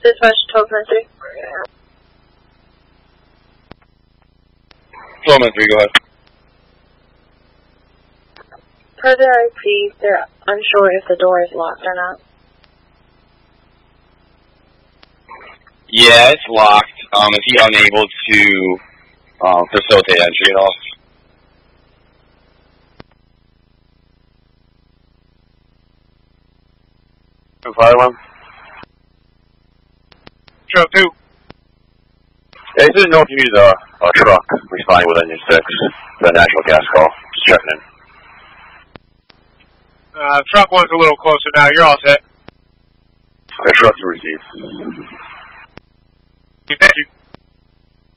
Dispatch 1293. 1293, go ahead. Per their IP, they're unsure if the door is locked or not. Yeah, it's locked. Is he unable to facilitate entry at all? Truck 2. Yeah, he didn't know if you needed a truck responding with engine 6, the natural gas call. Just checking in. Truck 1's a little closer now. You're all set. Okay, truck 2 received. Thank you.